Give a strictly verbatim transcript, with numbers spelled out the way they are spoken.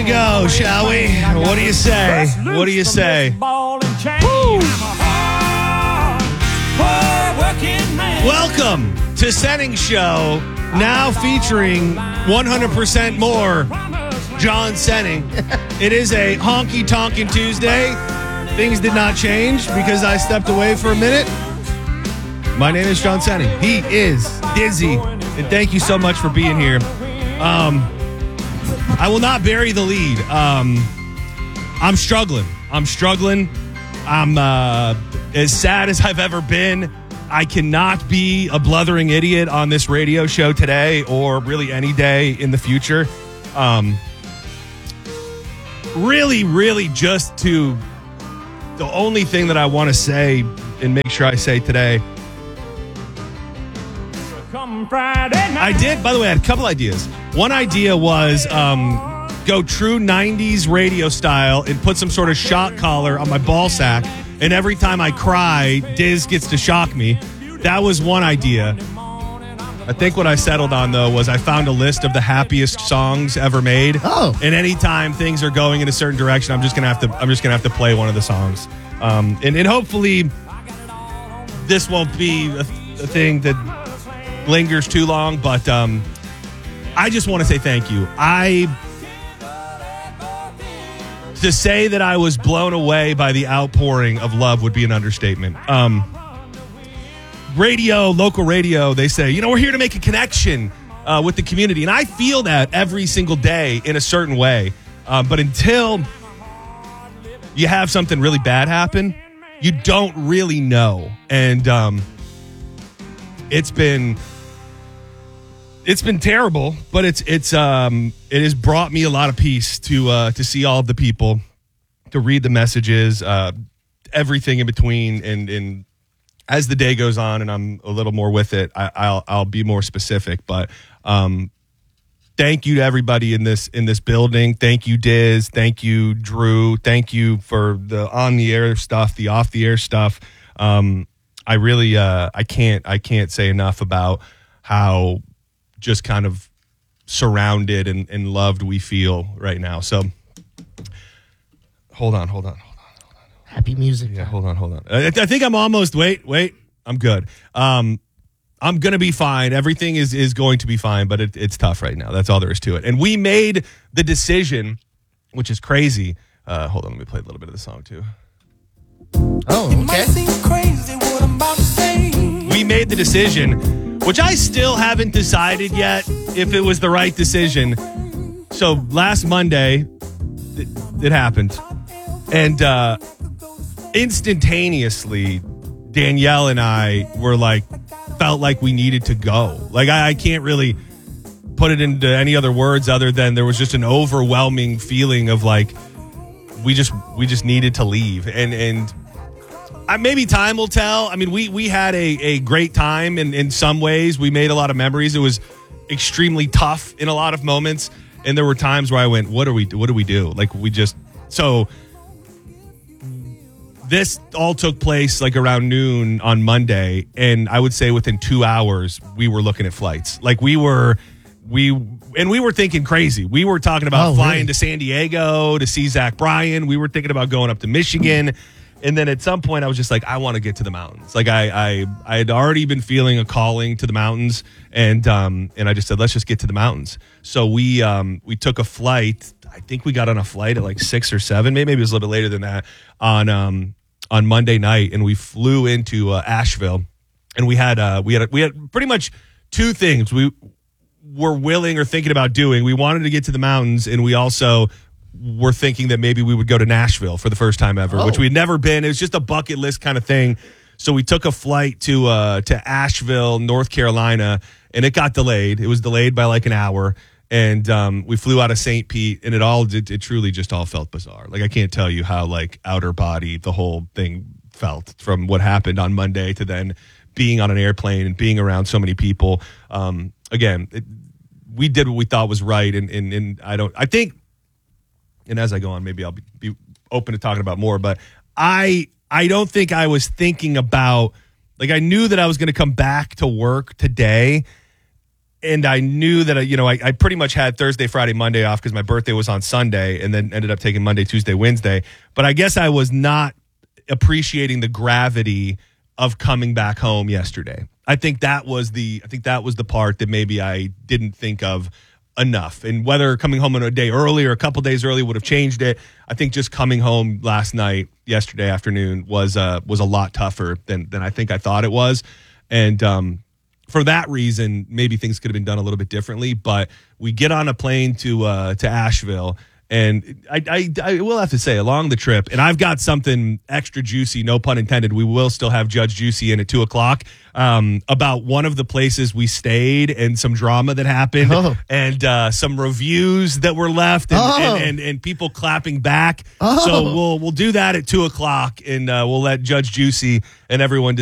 Go, shall we? What do you say? What do you say? Welcome to Senning Show, now featuring one hundred percent more John Senning. It is a honky-tonkin' Tuesday. Things did not change because I stepped away for a minute. My name is John Senning. He is Dizzy, and thank you so much for being here. Um... I will not bury the lead. Um, I'm struggling. I'm struggling. I'm uh, as sad as I've ever been. I cannot be a blithering idiot on this radio show today or really any day in the future. Um, really, really just to the only thing that I want to say and make sure I say today. I did, by the way, I had a couple ideas. One idea was um, go true nineties radio style and put some sort of shock collar on my ball sack, and every time I cry, Diz gets to shock me. That was one idea. I think what I settled on, though, was I found a list of the happiest songs ever made. Oh. And anytime things are going in a certain direction, I'm just gonna have to I'm just gonna have to play one of the songs. Um, and, and hopefully this won't be a, a thing that lingers too long, but um, I just want to say thank you. I to say that I was blown away by the outpouring of love would be an understatement. Um, radio, local radio, they say, you know, we're here to make a connection uh, with the community, and I feel that every single day in a certain way. Uh, but until you have something really bad happen, you don't really know, and um, it's been. It's been terrible, but it's it's um it has brought me a lot of peace to uh, to see all of the people, to read the messages, uh, everything in between, and and as the day goes on, and I'm a little more with it, I, I'll I'll be more specific. But um, thank you to everybody in this in this building. Thank you, Diz. Thank you, Drew. Thank you for the on the air stuff, the off the air stuff. Um, I really uh, I can't I can't say enough about how just kind of surrounded and, and loved we feel right now. So hold on, hold on, hold on, hold on. Happy music. Yeah, hold on, hold on. I, I think I'm almost, wait, wait, I'm good. Um, I'm going to be fine. Everything is, is going to be fine, but it, it's tough right now. That's all there is to it. And we made the decision, which is crazy. Uh, hold on, let me play a little bit of the song too. Oh, okay. It might seem crazy what I'm about to say. We made the decision, which I still haven't decided yet if it was the right decision. So last Monday, it, it happened. And uh, instantaneously, Danielle and I were like, felt like we needed to go. Like, I, I can't really put it into any other words other than there was just an overwhelming feeling of like, we just we just needed to leave. And, and Uh, maybe time will tell. I mean, we we had a, a great time in, in some ways. We made a lot of memories. It was extremely tough in a lot of moments. And there were times where I went, what do we do? What do we do? Like, we just, so this all took place like around noon on Monday. And I would say within two hours, we were looking at flights. Like we were, we, and we were thinking crazy. We were talking about oh, flying really? to San Diego to see Zach Bryan. We were thinking about going up to Michigan. And then at some point, I was just like, I want to get to the mountains. Like I, I, I had already been feeling a calling to the mountains, and um, and I just said, let's just get to the mountains. So we, um, we took a flight. I think we got on a flight at like six or seven, maybe maybe it was a little bit later than that on um on Monday night, and we flew into uh, Asheville, and we had uh we had we had pretty much two things we were willing or thinking about doing. We wanted to get to the mountains, and we also were thinking that maybe we would go to Nashville for the first time ever, oh. which we'd never been. It was just a bucket list kind of thing. So we took a flight to uh, to Asheville, North Carolina, and it got delayed. It was delayed by like an hour, and um, we flew out of Saint Pete, and it all it, it truly just all felt bizarre. Like I can't tell you how like outer body the whole thing felt from what happened on Monday to then being on an airplane and being around so many people. Um, again, it, we did what we thought was right, and and and I don't. I think. And as I go on, maybe I'll be, be open to talking about more. But I I don't think I was thinking about, like I knew that I was going to come back to work today, and I knew that, you know, I, I pretty much had Thursday, Friday, Monday off because my birthday was on Sunday, and then ended up taking Monday, Tuesday, Wednesday. But I guess I was not appreciating the gravity of coming back home yesterday. I think that was the I think that was the part that maybe I didn't think of enough. And whether coming home in a day early or a couple days early would have changed it, I think just coming home last night, yesterday afternoon, was uh, was a lot tougher than than I think I thought it was. And um, for that reason, maybe things could have been done a little bit differently. But we get on a plane to uh, to Asheville. And I, I, I will have to say, along the trip, and I've got something extra juicy, no pun intended. We will still have Judge Juicy in at two o'clock um, about one of the places we stayed and some drama that happened Oh. and uh, some reviews that were left and, Oh. and, and, and people clapping back. Oh. So we'll we'll do that at two o'clock, and uh, we'll let Judge Juicy and everyone